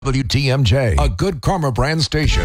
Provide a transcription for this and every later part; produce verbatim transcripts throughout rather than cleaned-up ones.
W T M J, a Good Karma brand station.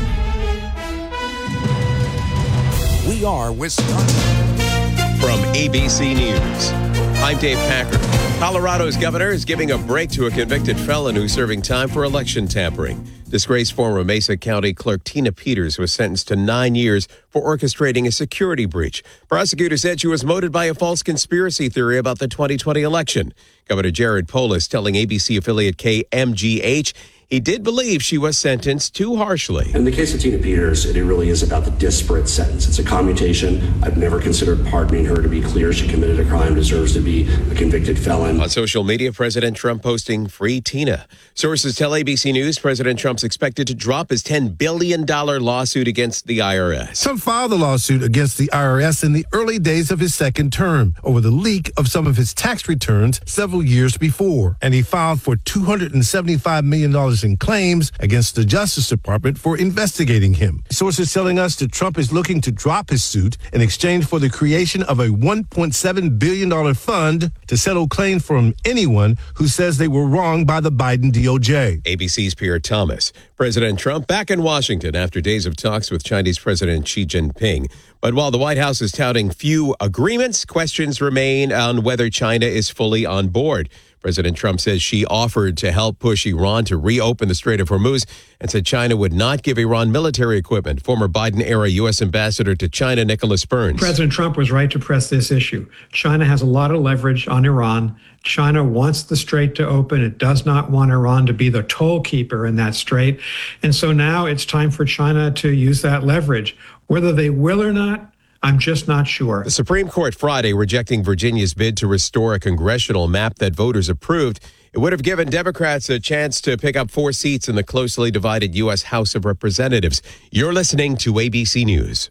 We are Wisconsin. From A B C News, I'm Dave Packer. Colorado's governor is giving a break to a convicted felon who's serving time for election tampering. Disgraced former Mesa County Clerk Tina Peters was sentenced to nine years for orchestrating a security breach. Prosecutors said she was motivated by a false conspiracy theory about the twenty twenty election. Governor Jared Polis telling A B C affiliate K M G H he did believe she was sentenced too harshly. In the case of Tina Peters, it really is about the disparate sentence. It's a commutation. I've never considered pardoning her. To be clear, she committed a crime, deserves to be a convicted felon. On social media, President Trump posting Free Tina. Sources tell A B C News President Trump's expected to drop his ten billion dollars lawsuit against the I R S. Trump filed the lawsuit against the I R S in the early days of his second term over the leak of some of his tax returns several years before. And he filed for two hundred seventy-five million dollars in claims against the Justice Department for investigating him. Sources telling us that Trump is looking to drop his suit in exchange for the creation of a one point seven billion dollars fund to settle claims from anyone who says they were wronged by the Biden D O J. A B C's Pierre Thomas. President Trump back in Washington after days of talks with Chinese President Xi Jinping. But while the White House is touting few agreements, questions remain on whether China is fully on board. President Trump says Xi offered to help push Iran to reopen the Strait of Hormuz and said China would not give Iran military equipment. Former Biden-era U S Ambassador to China, Nicholas Burns. President Trump was right to press this issue. China has a lot of leverage on Iran. China wants the strait to open. It does not want Iran to be the toll keeper in that strait. And so now it's time for China to use that leverage. Whether they will or not, I'm just not sure. The Supreme Court Friday rejecting Virginia's bid to restore a congressional map that voters approved. It would have given Democrats a chance to pick up four seats in the closely divided U S House of Representatives. You're listening to A B C News.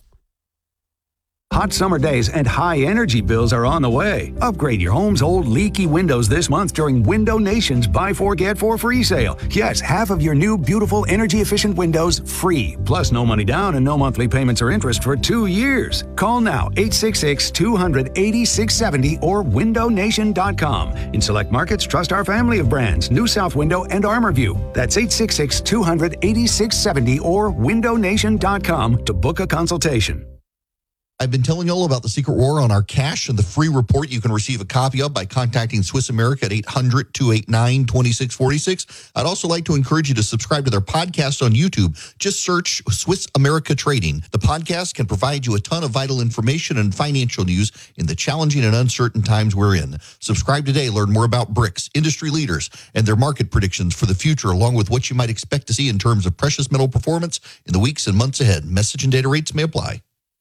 Hot summer days and high energy bills are on the way. Upgrade your home's old leaky windows this month during Window Nation's Buy Four Get Four free sale. Yes, half of your new beautiful energy efficient windows free. Plus no money down and no monthly payments or interest for two years. Call now eight six six, two hundred, eighty-six seventy or window nation dot com. In select markets, trust our family of brands, New South Window and ArmorView. That's eight six six, two hundred, eighty-six seventy or window nation dot com to book a consultation. I've been telling you all about the secret war on our cash and the free report you can receive a copy of by contacting Swiss America at eight hundred, two eight nine, two six four six. I'd also like to encourage you to subscribe to their podcast on YouTube. Just search Swiss America Trading. The podcast can provide you a ton of vital information and financial news in the challenging and uncertain times we're in. Subscribe today. Learn more about B R I C S, industry leaders, and their market predictions for the future, along with what you might expect to see in terms of precious metal performance in the weeks and months ahead. Message and data rates may apply.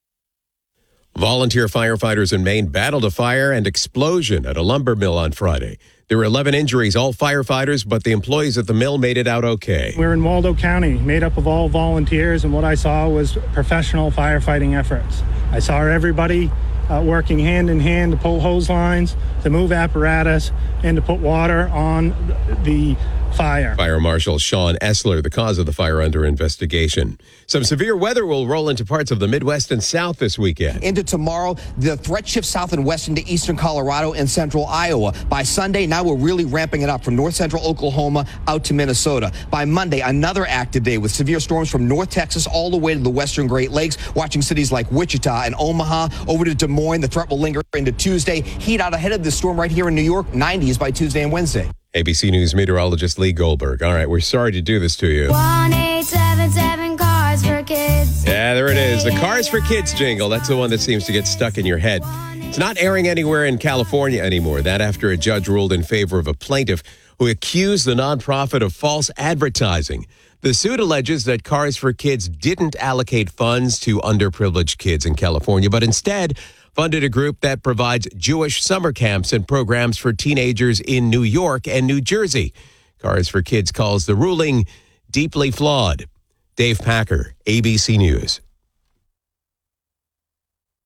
Volunteer firefighters in Maine battled a fire and explosion at a lumber mill on Friday. There were eleven injuries, all firefighters, but the employees at the mill made it out okay. We're in Waldo County, made up of all volunteers, and what I saw was professional firefighting efforts. I saw everybody uh, working hand in hand to pull hose lines, to move apparatus, and to put water on the fire. Fire Marshal Sean Essler, the cause of the fire under investigation. Some severe weather will roll into parts of the Midwest and South this weekend. Into tomorrow, the threat shifts south and west into eastern Colorado and central Iowa. By Sunday, now we're really ramping it up from north central Oklahoma out to Minnesota. By Monday, another active day with severe storms from North Texas all the way to the western Great Lakes, watching cities like Wichita and Omaha over to Des Moines. The threat will linger into Tuesday. Heat out ahead of this storm right here in New York, nineties by Tuesday and Wednesday. A B C News meteorologist Lee Goldberg. All right, we're sorry to do this to you. one eight seven seven Cars for Kids. Yeah, there it is. The Cars for Kids jingle. That's the one that seems to get stuck in your head. It's not airing anywhere in California anymore. That after a judge ruled in favor of a plaintiff who accused the nonprofit of false advertising. The suit alleges that Cars for Kids didn't allocate funds to underprivileged kids in California, but instead funded a group that provides Jewish summer camps and programs for teenagers in New York and New Jersey. Cars for Kids calls the ruling deeply flawed. Dave Packer, A B C News.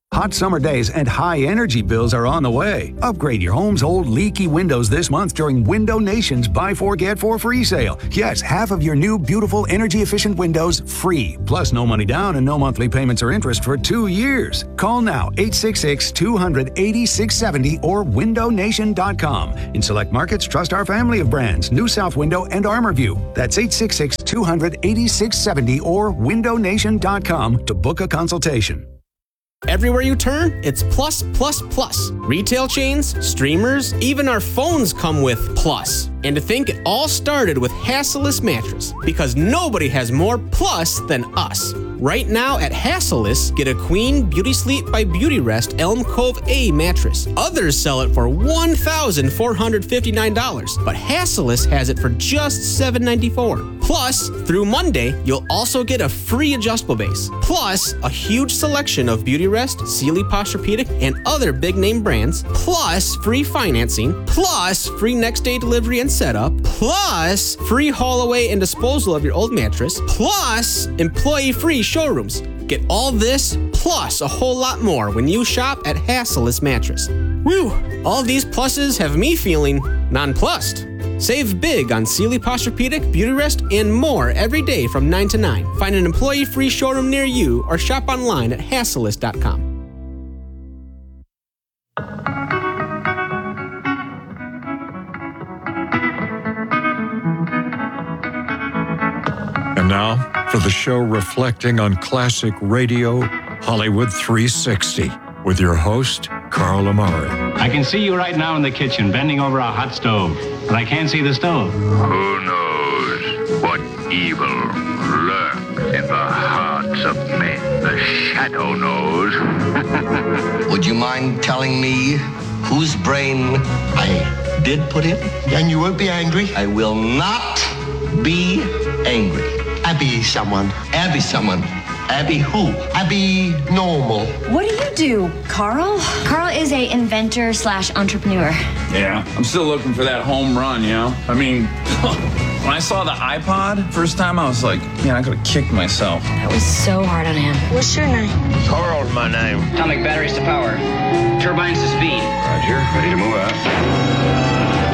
Hot summer days and high energy bills are on the way. Upgrade your home's old leaky windows this month during Window Nation's Buy Four Get Four free sale. Yes, half of your new beautiful energy efficient windows free. Plus no money down and no monthly payments or interest for two years. Call now eight six six, two hundred, eighty-six seventy or window nation dot com. In select markets, trust our family of brands, New South Window and ArmorView. That's eight six six, two hundred, eighty-six seventy or window nation dot com to book a consultation. Everywhere you turn, it's plus, plus, plus. Retail chains, streamers, even our phones come with plus. And to think it all started with Hassellus Mattress, because nobody has more plus than us. Right now at Hassellus, get a Queen Beauty Sleep by Beauty Rest Elm Cove A mattress. Others sell it for one thousand four hundred fifty-nine dollars, but Hassellus has it for just seven hundred ninety-four dollars. Plus, through Monday, you'll also get a free adjustable base. Plus, a huge selection of Beauty Rest, Sealy Posturepedic, and other big-name brands. Plus, free financing. Plus, free next-day delivery and setup. Plus, free haul away and disposal of your old mattress. Plus, employee-free showrooms. Get all this, plus a whole lot more when you shop at Hassellus Mattress. Whew! All these pluses have me feeling nonplussed. Save big on Sealy Posturepedic, Beauty Rest, and more every day from nine to nine. Find an employee-free showroom near you or shop online at hassellus dot com. And now for the show reflecting on classic radio, Hollywood three sixty, with your host, Carl Amari. I can see you right now in the kitchen, bending over a hot stove, but I can't see the stove. Who knows what evil lurks in the hearts of men? The shadow knows. Would you mind telling me whose brain I did put in? And you won't be angry? I will not be angry. Abby someone. Abby someone. Abby who? Abby normal. What do you do, Carl? Carl is a inventor slash entrepreneur. Yeah, I'm still looking for that home run, you know? I mean, when I saw the iPod first time, I was like, man, I could have kicked myself. That was so hard on him. What's your name? Carl's my name. Atomic batteries to power. Turbines to speed. Roger, ready to move out.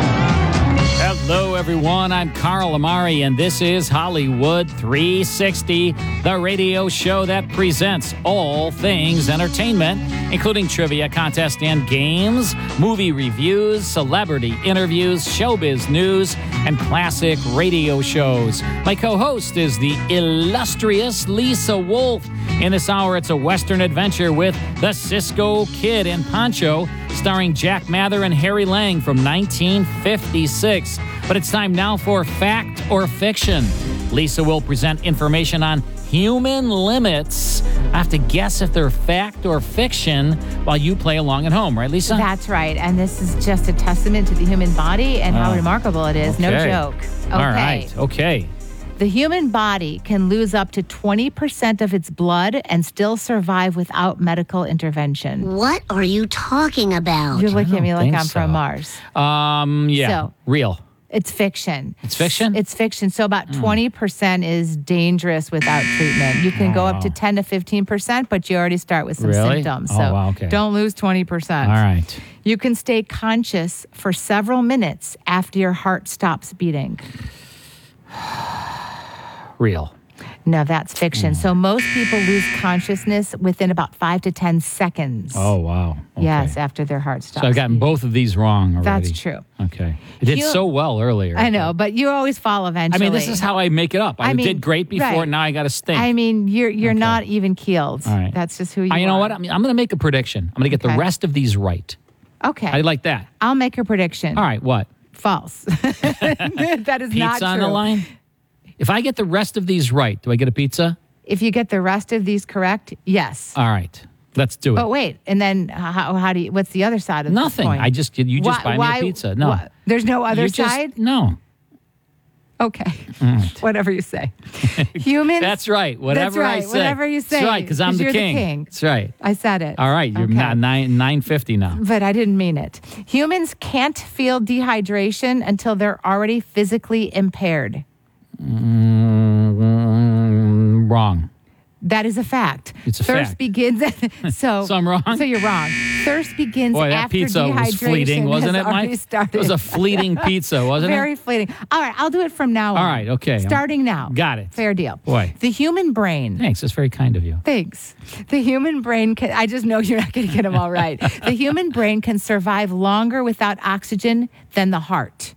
Hello, everyone. I'm Carl Amari, and this is Hollywood three sixty, the radio show that presents all things entertainment, including trivia contests and games, movie reviews, celebrity interviews, showbiz news, and classic radio shows. My co-host is the illustrious Lisa Wolf. In this hour, it's a Western adventure with the Cisco Kid and Poncho, starring Jack Mather and Harry Lang from nineteen fifty-six. But it's time now for Fact or Fiction. Lisa will present information on human limits. I have to guess if they're fact or fiction while you play along at home, right, Lisa? That's right. And this is just a testament to the human body and how Oh. remarkable it is. Okay. No joke. Okay. All right. Okay. The human body can lose up to twenty percent of its blood and still survive without medical intervention. What are you talking about? You're looking at me like think I'm so. from Mars. Um, yeah. So- Real. It's fiction. It's fiction? It's fiction. So about twenty percent is dangerous without treatment. You can go up to Wow. ten to fifteen percent, but you already start with some Really? symptoms. Oh, So wow, okay. don't lose twenty percent. All right. You can stay conscious for several minutes after your heart stops beating. Real. No, that's fiction. Hmm. So most people lose consciousness within about five to ten seconds. Oh, wow. Okay. Yes, after their heart stops. So I've gotten both of these wrong already. That's true. Okay. I did You- so well earlier. I know, but you always fall I eventually. mean, this is how I make it up. I, I mean, did great before, right. now I got to stink. I mean, you're you're not even keeled. All right. That's just who you Uh, are. you know what? I'm, I'm going to make a prediction. I'm going to get Okay. the rest of these right. Okay. I like that. I'll make a prediction. All right, what? False. that is not Pizza true. on the line? If I get the rest of these right, do I get a pizza? If you get the rest of these correct, yes. All right. Let's do it. But wait, and then how, how do you, what's the other side of this Nothing. coin? I just you just Why- buy why- me a pizza. No. why- there's no other You just- side? No. Okay. All right. Whatever you say. Humans. That's right. Whatever That's right. I say. Whatever you say. That's right, because I'm 'cause the you're king. the king. That's right. I said it. All right. You're Okay. not nine nine fifty now. But I didn't mean it. Humans can't feel dehydration until they're already physically impaired. Mm, wrong. That is a fact. It's a Thirst fact. begins. so, so I'm wrong. So you're wrong. Thirst begins Boy, that after pizza dehydration was fleeting, wasn't has it, already Mike? started. It was a fleeting pizza, wasn't Very it? fleeting. All right, I'll do it from now on. All right, okay. Starting now. Got it. Fair deal. Boy. The human brain. Thanks. That's very kind of you. Thanks. The human brain can, I just know you're not going to get them all right. The human brain can survive longer without oxygen than the heart.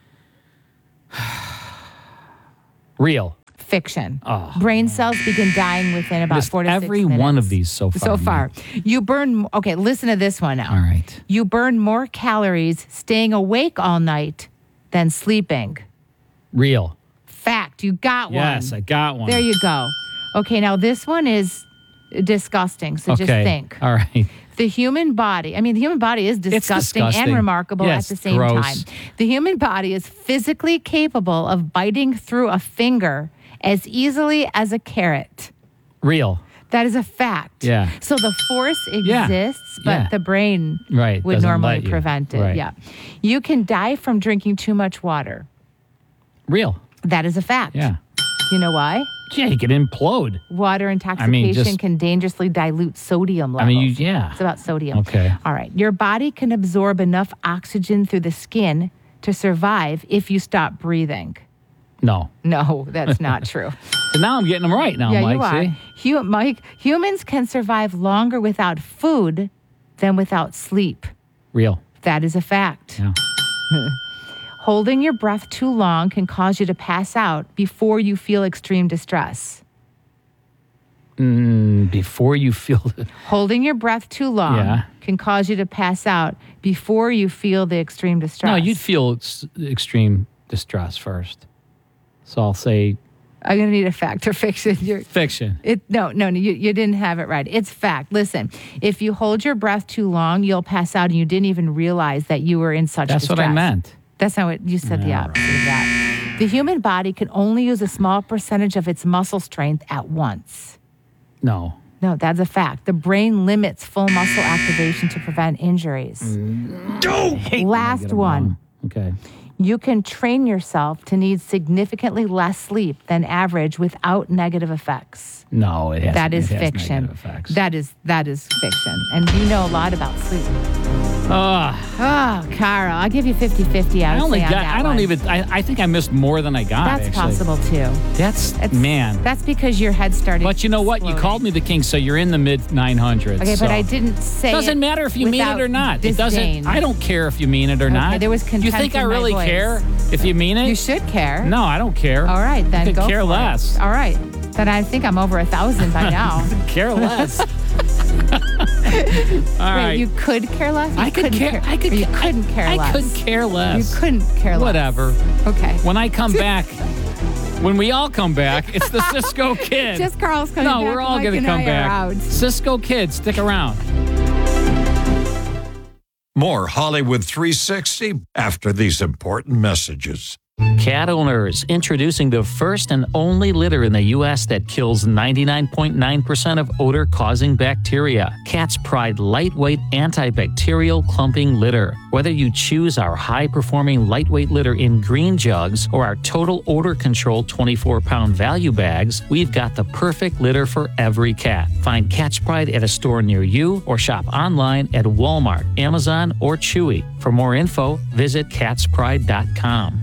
Real. Fiction. Oh, brain cells begin dying within about Missed four to every six minutes. one of these so far. So far. You burn, okay, listen to this one now. All right. You burn more calories staying awake all night than sleeping. Real. Fact. You got one. Yes, I got one. There you go. Okay, now this one is disgusting, so okay. just think. All right. The human body, I mean, the human body is disgusting, disgusting. and remarkable Yes, at the same gross. time. The human body is physically capable of biting through a finger as easily as a carrot. Real. That is a fact. Yeah. So the force Yeah. exists, but Yeah. the brain Right, would doesn't normally let you. prevent it. Right. Yeah. You can die from drinking too much water. Real. That is a fact. Yeah. You know why? Yeah, you could implode. Water intoxication just- can dangerously dilute sodium I levels. mean, you, yeah. It's about sodium. Okay. All right. Your body can absorb enough oxygen through the skin to survive if you stop breathing. No. No, that's not true. So now I'm getting them right now, yeah, Mike. you are. See? Hu- Mike, humans can survive longer without food than without sleep. Real. That is a fact. Yeah. Holding your breath too long can cause you to pass out before you feel extreme distress. Mm, before you feel it. Holding your breath too long Yeah. can cause you to pass out before you feel the extreme distress. No, you'd feel s- extreme distress first. So I'll say I'm going to need a fact or fiction. You're, fiction. It, no, no, no, you, you didn't have it right. It's fact. Listen, if you hold your breath too long, you'll pass out and you didn't even realize that you were in such That's distress. what I meant. That's not what you said, the opposite of that. The human body can only use a small percentage of its muscle strength at once. No. No, that's a fact. The brain limits full muscle activation to prevent injuries. Last one. Okay. You can train yourself to need significantly less sleep than average without negative effects. No, it has That is it has fiction. negative effects. That is that is fiction. And you know a lot about sleep. Ah. Oh, Carl, I'll give you fifty-fifty. I, I would only say on got. that I don't one. even. I, I think I missed more than I got. That's actually. possible too. That's It's- man. That's because your head started. But you know what? You called me the king, so you're in the mid nine hundreds. Okay, so. but I didn't say. Doesn't it matter if you mean it without or not. It disdain. doesn't. I don't care if you mean it or Okay, not. there was You contempt think I in my really voice. care if you mean it? You should care. No, I don't care. All right, then I could go care for less. It. All right, then I think I'm over a thousand by now. Care less. All Wait, right. you could care less. You I could couldn't care. I could. or you couldn't care I less. could care less. You couldn't care less. Whatever. Okay. When I come back, when we all come back, it's the Cisco Kid. Just Carl's coming no, back. we're all Mike gonna and come I are back. out. Cisco Kid, stick around. More Hollywood three sixty after these important messages. Cat owners introducing the first and only litter in the U S that kills ninety-nine point nine percent of odor-causing bacteria. Cat's Pride lightweight antibacterial clumping litter. Whether you choose our high-performing lightweight litter in green jugs or our total odor control twenty-four pound value bags, we've got the perfect litter for every cat. Find Cat's Pride at a store near you or shop online at Walmart, Amazon, or Chewy. For more info, visit cats pride dot com.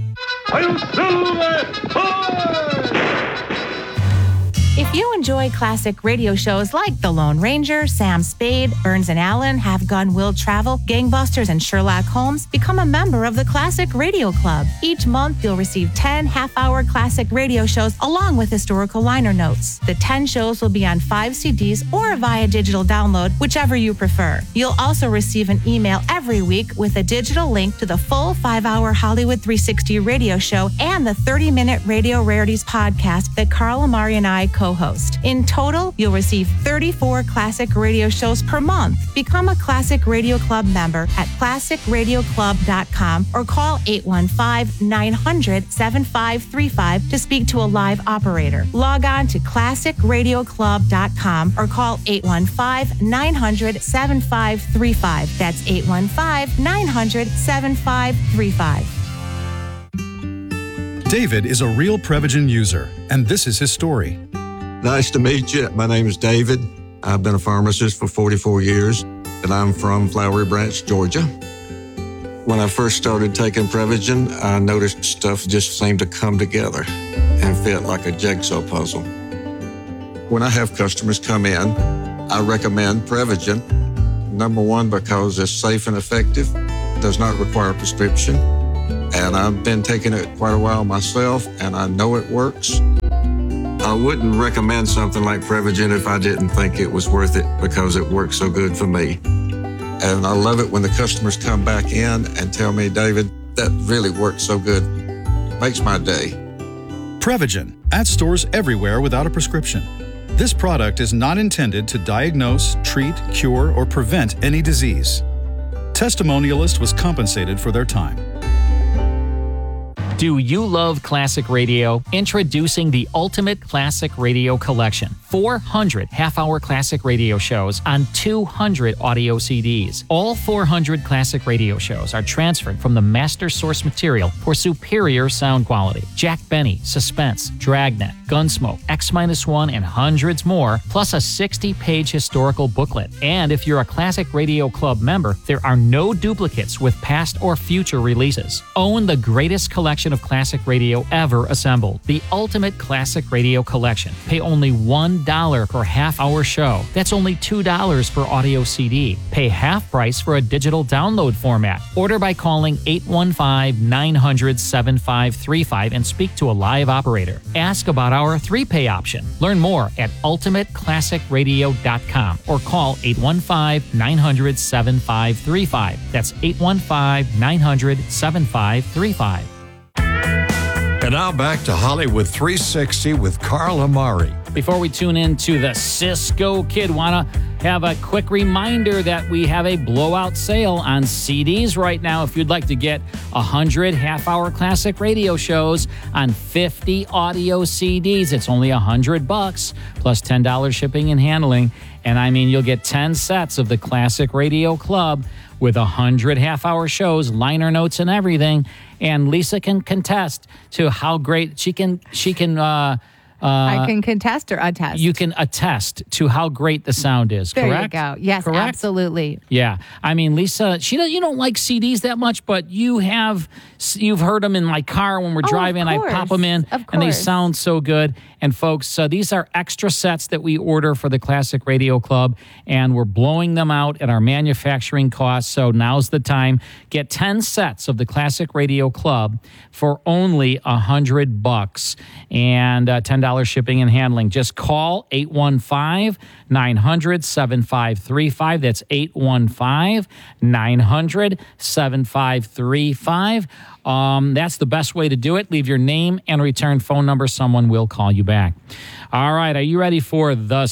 If you enjoy classic radio shows like The Lone Ranger, Sam Spade, Burns and Allen, Have Gun Will Travel, Gangbusters, and Sherlock Holmes, become a member of the Classic Radio Club. Each month, you'll receive ten half-hour classic radio shows along with historical liner notes. The ten shows will be on five C Ds or via digital download, whichever you prefer. You'll also receive an email every week with a digital link to the full five-hour Hollywood three sixty radio show and the thirty-minute Radio Rarities podcast that Carl Amari and I co co-host. In total, you'll receive thirty-four classic radio shows per month. Become a Classic Radio Club member at classic radio club dot com or call eight one five, nine hundred, seven five three five to speak to a live operator. Log on to classic radio club dot com or call eight one five, nine hundred, seven five three five. That's eight one five, nine hundred, seven five three five. David is a real Prevagen user, and this is his story. Nice to meet you. My name is David. I've been a pharmacist for forty-four years, and I'm from Flowery Branch, Georgia. When I first started taking Prevagen, I noticed stuff just seemed to come together and fit like a jigsaw puzzle. When I have customers come in, I recommend Prevagen. Number one, because it's safe and effective, does not require a prescription, and I've been taking it quite a while myself, and I know it works. I wouldn't recommend something like Prevagen if I didn't think it was worth it because it works so good for me. And I love it when the customers come back in and tell me, David, that really works so good. Makes my day. Prevagen, at stores everywhere without a prescription. This product is not intended to diagnose, treat, cure, or prevent any disease. Testimonialist was compensated for their time. Do you love classic radio? Introducing the Ultimate Classic Radio Collection. four hundred half-hour classic radio shows on two hundred audio C Ds. All four hundred classic radio shows are transferred from the master source material for superior sound quality. Jack Benny, Suspense, Dragnet, Gunsmoke, X one, and hundreds more, plus a sixty-page historical booklet. And if you're a Classic Radio Club member, there are no duplicates with past or future releases. Own the greatest collection of classic radio ever assembled. The Ultimate Classic Radio Collection. Pay only one dollar per half-hour show. That's only two dollars per audio C D. Pay half price for a digital download format. Order by calling eight one five, nine hundred, seven five three five and speak to a live operator. Ask about our three-pay option. Learn more at ultimate classic radio dot com or call eight one five, nine hundred, seven five three five. That's eight one five, nine hundred, seven five three five. And now back to Hollywood three sixty with Carl Amari. Before we tune into the Cisco Kid, want to have a quick reminder that we have a blowout sale on C Ds right now. If you'd like to get one hundred half-hour classic radio shows on fifty audio C Ds, it's only one hundred bucks plus ten dollars shipping and handling. And I mean, you'll get ten sets of the Classic Radio Club with one hundred half-hour shows, liner notes, and everything. And Lisa can contest to how great she can. She can. Uh, uh, I can contest or attest. You can attest to how great the sound is. There correct? you go. Yes, correct? Absolutely. Yeah, I mean, Lisa, she don't, you don't like C Ds that much, but you have. You've heard them in my car when we're Oh, driving. of I course. pop them in, Of and they course. sound so good. And folks, uh, these are extra sets that we order for the Classic Radio Club, and we're blowing them out at our manufacturing costs. So now's the time. Get ten sets of the Classic Radio Club for only a hundred bucks and uh, ten dollars shipping and handling. Just call eight one five, nine hundred, seven five three five. That's eight one five, nine hundred, seven five three five. Um, that's the best way to do it. Leave your name and return phone number. Someone will call you back. All right. Are you ready for the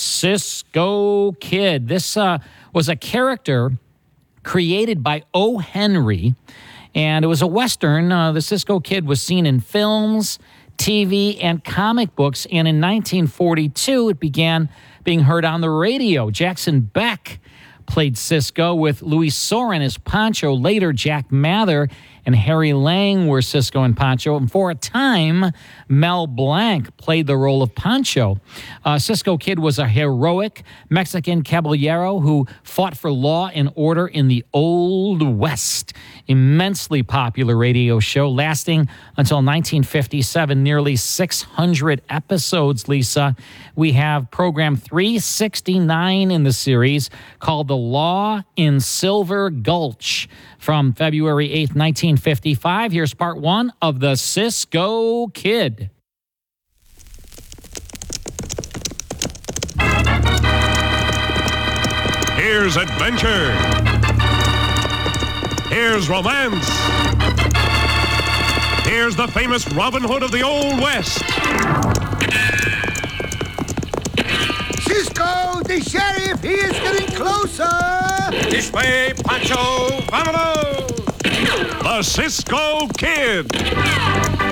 Cisco Kid? This uh, was a character created by O. Henry, and it was a Western. Uh, the Cisco Kid was seen in films, T V, and comic books. And in nineteen forty-two, it began being heard on the radio. Jackson Beck played Cisco with Louis Soren as Pancho. Later, Jack Mather and Harry Lang were Cisco and Pancho. And for a time, Mel Blanc played the role of Pancho. Uh, Cisco Kid was a heroic Mexican caballero who fought for law and order in the Old West. Immensely popular radio show lasting until nineteen fifty-seven, nearly six hundred episodes, Lisa. We have program three sixty-nine in the series called The Law in Silver Gulch from February eighth, nineteen fifty-five. Here's part one of the Cisco Kid. Here's adventure. Here's romance. Here's the famous Robin Hood of the Old West. Cisco, the sheriff, he is getting closer. This way, Pancho. Vámonos. The Cisco Kid.